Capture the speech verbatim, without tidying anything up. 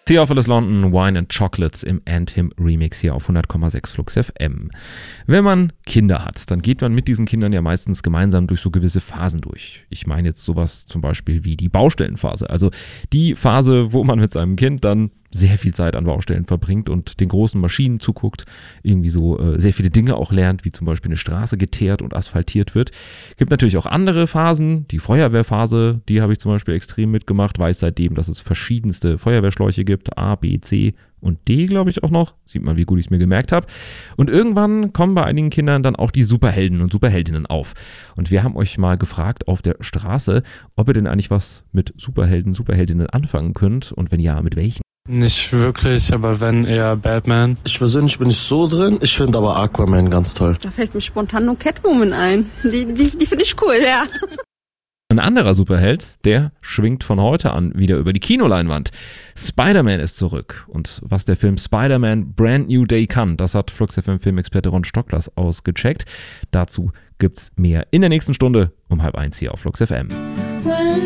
Sea of Alice London, Wine and Chocolates im Anthem Remix hier auf hundert Komma sechs Flux F M. Wenn man Kinder hat, dann geht man mit diesen Kindern ja meistens gemeinsam durch so gewisse Phasen durch. Ich meine jetzt sowas zum Beispiel wie die Baustellenphase. Also die Phase, wo man mit seinem Kind dann sehr viel Zeit an Baustellen verbringt und den großen Maschinen zuguckt, irgendwie so äh, sehr viele Dinge auch lernt, wie zum Beispiel eine Straße geteert und asphaltiert wird. Gibt natürlich auch andere Phasen, die Feuerwehrphase, die habe ich zum Beispiel extrem mitgemacht, weiß seitdem, dass es verschiedenste Feuerwehrschläuche gibt, A, B, C und D, glaube ich auch noch. Sieht man, wie gut ich es mir gemerkt habe. Und irgendwann kommen bei einigen Kindern dann auch die Superhelden und Superheldinnen auf. Und wir haben euch mal gefragt auf der Straße, ob ihr denn eigentlich was mit Superhelden, Superheldinnen anfangen könnt und wenn ja, mit welchen? Nicht wirklich, aber wenn eher Batman. Ich persönlich bin nicht so drin, ich finde aber Aquaman ganz toll. Da fällt mir spontan nur Catwoman ein. Die, die, die finde ich cool, ja. Ein anderer Superheld, der schwingt von heute an wieder über die Kinoleinwand. Spider-Man ist zurück. Und was der Film Spider-Man Brand New Day kann, das hat Flux F M-Filmexperte Ron Stocklers ausgecheckt. Dazu gibt's mehr in der nächsten Stunde um halb eins hier auf Flux F M.